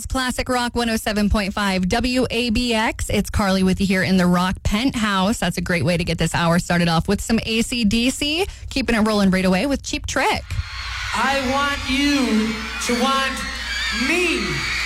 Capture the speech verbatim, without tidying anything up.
Classic Rock one oh seven point five W A B X. It's Carly with you here in the Rock Penthouse. That's a great way to get this hour started off with some A C D C. Keeping it rolling right away with Cheap Trick. I want you to want me.